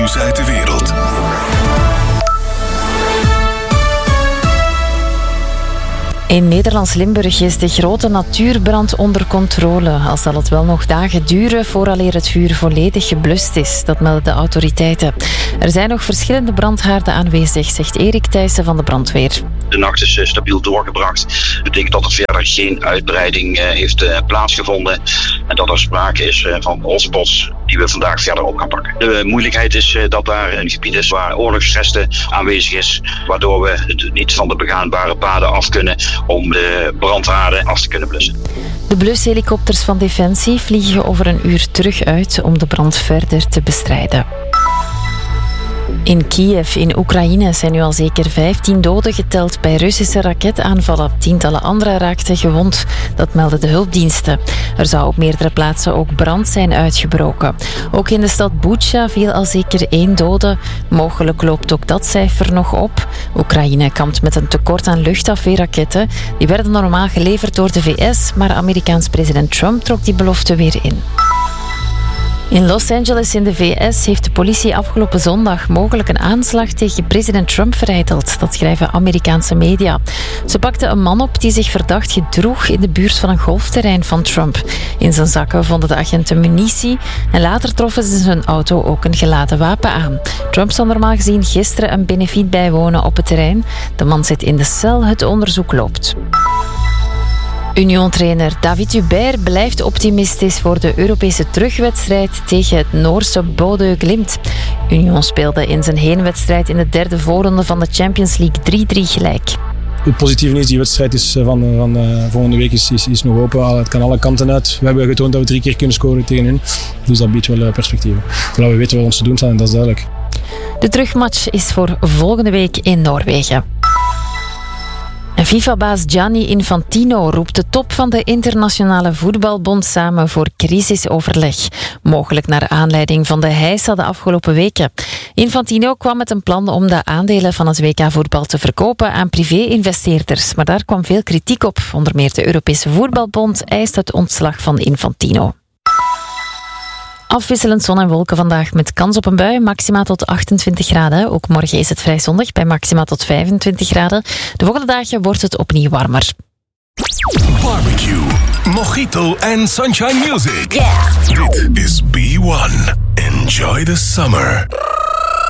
Nieuws uit de wereld. In Nederlands Limburg is de grote natuurbrand onder controle. Al zal het wel nog dagen duren vooraleer het vuur volledig geblust is. Dat melden de autoriteiten. Er zijn nog verschillende brandhaarden aanwezig, zegt Erik Thijssen van de brandweer. De nacht is stabiel doorgebracht. Dat betekent dat er verder geen uitbreiding heeft plaatsgevonden. En dat er sprake is van hotspots die we vandaag verder op gaan pakken. De moeilijkheid is dat daar een gebied is waar oorlogsresten aanwezig is. Waardoor we niet van de begaanbare paden af kunnen om de brandhaarden af te kunnen blussen. De blushelikopters van Defensie vliegen over een uur terug uit om de brand verder te bestrijden. In Kiev in Oekraïne zijn nu al zeker 15 doden geteld bij Russische raketaanvallen. Tientallen anderen raakten gewond. Dat melden de hulpdiensten. Er zou op meerdere plaatsen ook brand zijn uitgebroken. Ook in de stad Bucha viel al zeker 1 dode. Mogelijk loopt ook dat cijfer nog op. Oekraïne kampt met een tekort aan luchtafweerraketten. Die werden normaal geleverd door de VS, maar Amerikaans president Trump trok die belofte weer in. In Los Angeles in de VS heeft de politie afgelopen zondag mogelijk een aanslag tegen president Trump verijdeld. Dat schrijven Amerikaanse media. Ze pakten een man op die zich verdacht gedroeg in de buurt van een golfterrein van Trump. In zijn zakken vonden de agenten munitie en later troffen ze in zijn auto ook een geladen wapen aan. Trump zou normaal gezien gisteren een benefiet bijwonen op het terrein. De man zit in de cel, het onderzoek loopt. Union-trainer David Hubert blijft optimistisch voor de Europese terugwedstrijd tegen het Noorse Bodø Glimt. Union speelde in zijn heenwedstrijd in de derde voorronde van de Champions League 3-3 gelijk. Het positieve is, die wedstrijd is van volgende week is nog open. Het kan alle kanten uit. We hebben getoond dat we 3 keer kunnen scoren tegen hun. Dus dat biedt wel perspectieven. Zodat we weten wat ons te doen staat en dat is duidelijk. De terugmatch is voor volgende week in Noorwegen. En FIFA-baas Gianni Infantino roept de top van de Internationale Voetbalbond samen voor crisisoverleg. Mogelijk naar aanleiding van de heisa de afgelopen weken. Infantino kwam met een plan om de aandelen van het WK-voetbal te verkopen aan privé-investeerders. Maar daar kwam veel kritiek op. Onder meer de Europese Voetbalbond eist het ontslag van Infantino. Afwisselend zon en wolken vandaag met kans op een bui, maxima tot 28 graden. Ook morgen is het vrij zonnig bij maxima tot 25 graden. De volgende dagen wordt het opnieuw warmer. Barbecue, mojito en sunshine music. Yeah. Dit is B1. Enjoy the summer.